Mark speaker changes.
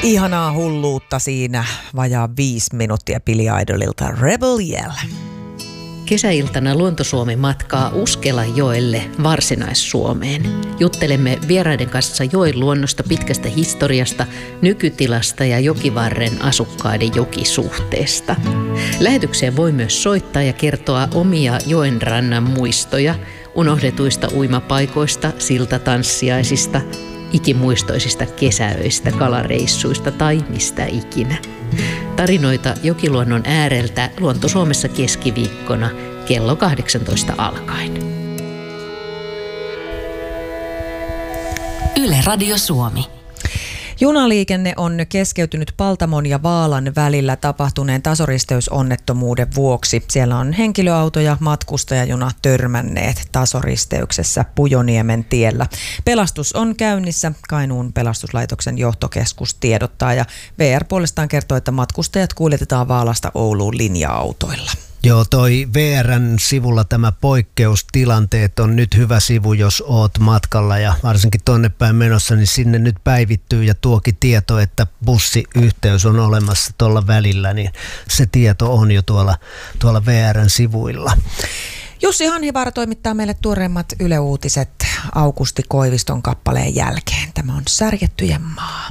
Speaker 1: Ihanaa hulluutta siinä, vajaa 5 minuuttia Billy Idolilta Rebel Yell.
Speaker 2: Kesäiltana Luonto-Suomi matkaa Uskelajoelle Varsinais-Suomeen. Juttelemme vieraiden kanssa joen luonnosta, pitkästä historiasta, nykytilasta ja jokivarren asukkaiden jokisuhteesta. Lähetykseen voi myös soittaa ja kertoa omia joenrannan muistoja, unohdetuista uimapaikoista, siltatanssiaisista, ikimuistoisista kesäöistä, kalareissuista tai mistä ikinä. Tarinoita jokiluonnon ääreltä Luonto-Suomessa keskiviikkona kello 18 alkaen.
Speaker 3: Yle Radio Suomi.
Speaker 1: Junaliikenne on keskeytynyt Paltamon ja Vaalan välillä tapahtuneen tasoristeysonnettomuuden vuoksi. Siellä on henkilöauto ja matkustajajuna törmänneet tasoristeyksessä Pujoniemen tiellä. Pelastus on käynnissä. Kainuun pelastuslaitoksen johtokeskus tiedottaa ja VR puolestaan kertoo, että matkustajat kuljetetaan Vaalasta Ouluun linja-autoilla.
Speaker 4: Joo, toi VR:n sivulla tämä poikkeustilanteet on nyt hyvä sivu, jos oot matkalla ja varsinkin tonne päin menossa, niin sinne nyt päivittyy ja tuokin tieto, että bussiyhteys on olemassa tuolla välillä, niin se tieto on jo tuolla VR:n sivuilla.
Speaker 1: Jussi Hanhivaara toimittaa meille tuoreimmat Yle Uutiset Aukusti Koiviston kappaleen jälkeen. Tämä on Särjettyjen maa.